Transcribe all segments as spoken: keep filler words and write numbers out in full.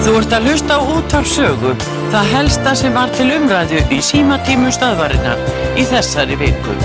Þú ert að hlusta á Útvarp Sögu, það helsta sem var til umræðu í símatímum stöðvarinnar í þessari viku.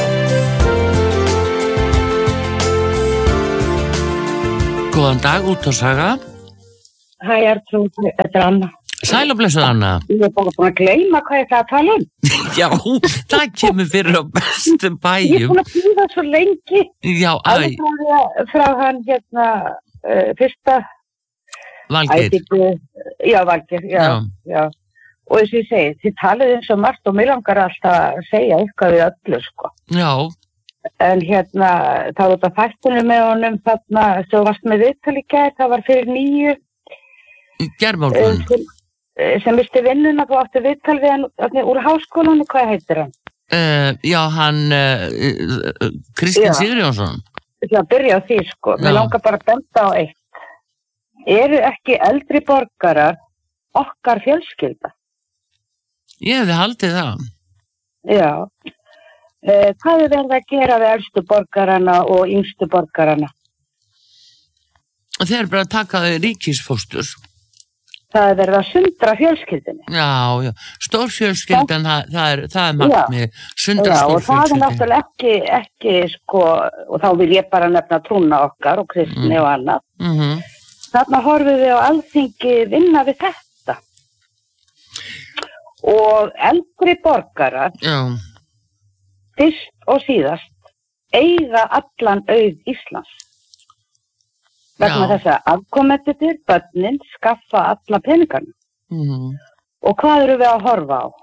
Góðan dag, Útvarp Saga. Hæ, Arnþrúður, þetta er Anna. Sæl og blessuð, Anna. Ég er bara búin að gleyma hvað ég ætla að tala um. Já, það kemur fyrir á bestum bæjum. Ég er búin að bíða svo lengi. Já, æ. Alveg frá, frá hann hérna uh, fyrsta... Valgeir. Ætliku, já, Valgeir, já, já, já. Og eins og ég segi, þið talið eins og margt og mér langar alltaf að segja eitthvað við öllu, sko. Já. En hérna, það var þetta fæstunum með honum þarna, þú varst með viðtal í gær, það var fyrir nýju. Germorgun. Sem, sem visti vinnuna, þú átti viðtal við hann úr háskólanum, hvað heitir hann? Uh, já, hann uh, uh, Kristinn Sigurjónsson. Já, byrja á því, sko. Mér langar bara að benda á eitt. Eru ekki eldri borgarar okkar fjölskylda? Ég hefði haldið það. Já. Eh, hvað er verið að gera við elstu borgarana og yngstu borgarana? Þeir eru bara að taka þau ríkisfóstur. Það er verið að sundra fjölskyldinni. Já, já. Stórfjölskyldan, það, það er, það er markmið. Sundra stórfjölskyldinni. Já, og það er náttúrulega ekki, ekki, sko, og þá vil ég bara nefna trúna okkar og kristni mm. og annað. Mhm. Þarna horfum við á Alþingi vinna við þetta. Og eldri borgarar, já. Fyrst og síðast, eiga allan auð Íslands. Vegna þess að afkomendur, börnin, skaffa alla peningarna. Mm. Og hvað eru við að horfa á?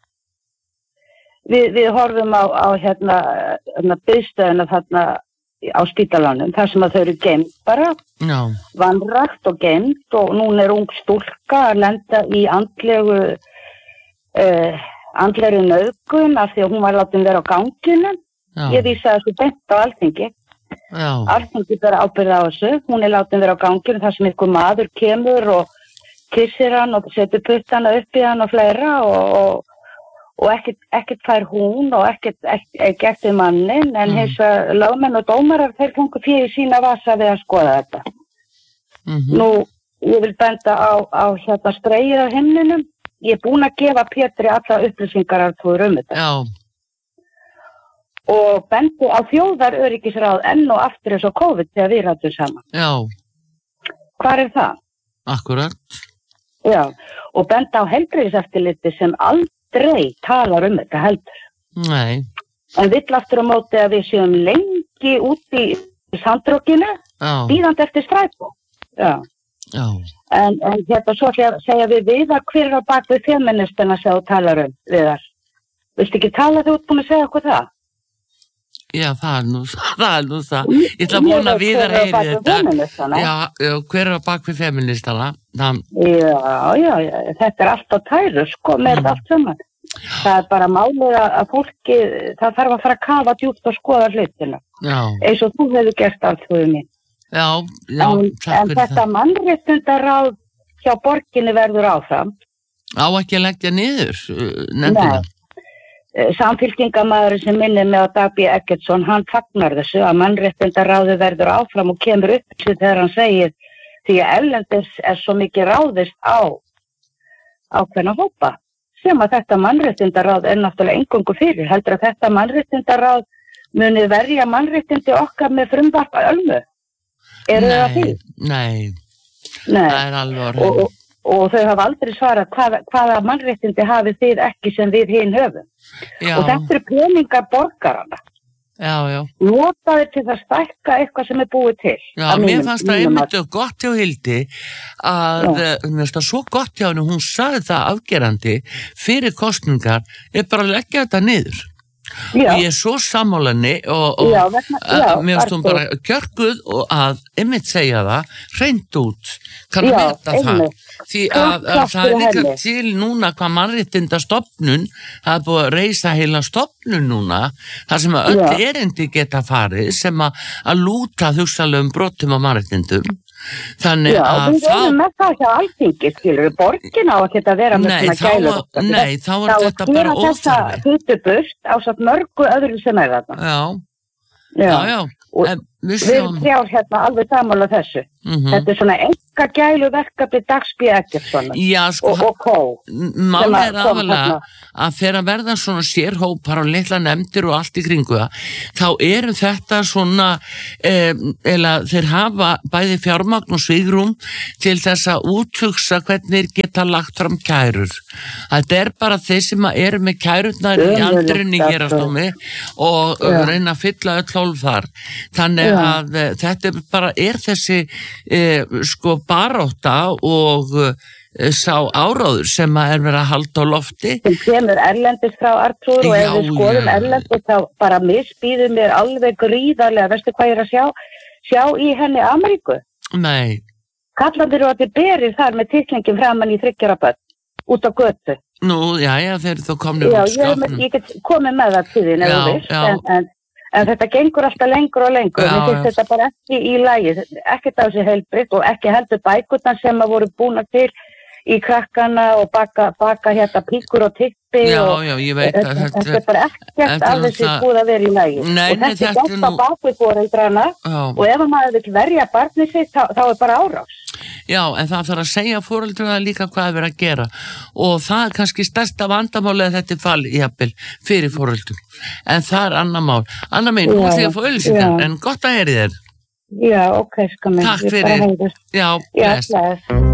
Við, við horfum á, á hérna, hérna biðstöðuna þarna á spítalanum, þar sem að þau eru geimt bara, no. vanrækt og geimt og núna er ung stúlka að lenda í andlegu uh, andlegri nauðgun af því að hún var látin vera á ganginu. No. Ég vísa þessu beint á Alþingi. No. Alþingi bara ábyrða á þessu, hún er látin vera á ganginu þar sem einhver maður kemur og kissir hann og setur puttana upp í hann og fleira og, og og ekkert, ekkert fær hún og ekkert, ekkert eftir mannin, en mm. hins að lögmenn og dómarar, þeir fengu fyrir sína vasa við að skoða þetta. Mm-hmm. Nú, ég vil benda á, á hérna spreyið á himninum. Ég er búin að gefa Pétri alla upplýsingar af þú um þetta. Já. Og bendi á þjóðaröryggisráð enn og aftur eins og COVID þegar við rættum saman. Já. Hvar er það? Akkurat. Já, og benda á heilbrigðiseftirliti sem aldrei Drei talar um þetta heldur. Nei. En vill aftur á móti að við séum lengi út í sandrókinu, bíðandi eftir strætó. Já. Já. En, en hérna svo segja við við að hver er á bak við feministana sem þú talar um við þar. Viltu ekki tala þú út búin að segja okkur það? Já, það er nú það. Er nú það. Ég ætla að vona við að heyri þetta. Já, hver er á bak við feministana? Það... Já, já, já, þetta er allt á tæru, sko, með mm. allt saman. Það er bara málið að fólki, það þarf að fara að kafa djúpt og skoða hlutina. Já. Eins og þú hefur gert allt fyrir mig. Já, já, en, en þetta það. Mannréttindaráð hjá borginni verður áfram. Á ekki að leggja niður nefndina. Nei. Samfylkingamæðurinn sem minnir með á Dag B. Eggertsson, hann fagnar þessu að mannréttindaráði verður áfram og kemur upp til þegar hann segir því að erlendis er svo mikið ráðist á ákveðna hópa sem að þetta mannréttindaráð er náttúrulega eingöngu fyrir. Heldur að þetta mannréttindaráð muni verja mannréttindi okkar með frumvarp að ölmu? Eru það því? Nei, nei, það er alveg orðið. Og, og, og þau hafa aldrei svarað hvaða, hvaða mannréttindi hafið þið ekki sem við hinn höfum. Já. Og þetta eru peningar borgarana. Já, já. Notaði til að stækka eitthvað sem er búið til. Já, mér fannst það einmitt og gott hjá Hildi að, mér finnst það svo gott hjá henni, hún sagði það afgerandi fyrir kosningar, er bara að leggja þetta niður. Já. Og ég er svo sammálanni og, og já, vegna, já, að, mér finnst hún bara gjörguð og að einmitt segja það, hreint út, kann að vita það. Því að, að það er líka til núna hvað mannréttindastofnun, það er búið að reisa heila stofnun núna, þar sem að öll erindi geta farið sem að, að lúta hugsalegum brotum á mannréttindum. Þannig já, að við erum með það hjá Alþingi, skilur við, borgin á að geta vera með nei, svona gælu. Nei, þá er þetta bara óþarfi. Þá er þetta hýtubust á satt mörgu öðru sem er þetta. Já, já, já, já. Og, en, við erum þrjár hérna alveg samanlega þessu. Mm-hmm. Þetta er svona enga gælu verkefni Dagsby Eggertsson sko, og, og kó. Mál er aðalega að þegar að verða svona sérhópar og litla nefndir og allt í kringu það, þá eru þetta svona, eh, eða þeir hafa bæði fjármagn og svigrúm til þess að úthugsa hvernig þeir geta lagt fram kærur. Þetta er bara þeir sem eru með kærurnar í andrunni héraðsdómi og ja. reyna að fylla öll hólf þar. Þannig ja. að þetta er bara er þessi Eh, sko baróta og eh, sá áráður sem að er verið að halda á lofti sem kemur erlendis frá Artúr og ef við skoðum erlendis þá bara misbýður mér alveg gríðarlega, veistu hvað ég er að sjá sjá í henni Ameríku nei kallandir og að þið berir þar með titlingin framan í þryggjara út á götu nú, já, já, þeir eru þá komnir út skapn ég, ég get komið með það til þín ef þú veist en, en En þetta gengur alltaf lengur og lengur, já, mér finnst þetta bara ekki í lagi, ekkert á sig heilbrigt og ekki heldur bækurnar sem að voru búna til í krakkana og baka, baka hérna píkur og tippi já, og já, ég veit þetta, þetta, þetta er bara ekkert af þessi búið að vera í lagi. Nei, og þetta er gott að baka við foreldrana og ef maður vil verja barnið sitt þá, þá er bara árás. Já, en það þarf að segja foreldrana líka hvað er verið að gera og það er kannski stærsta vandamálið að þetta er fall jafnvel fyrir foreldrum. En það er annar mál. Anna mín, nú ætlum ég að fá auglýsingar, en gott að heyri þér. Já, ok, sko minn. Takk fyrir. Já, bless.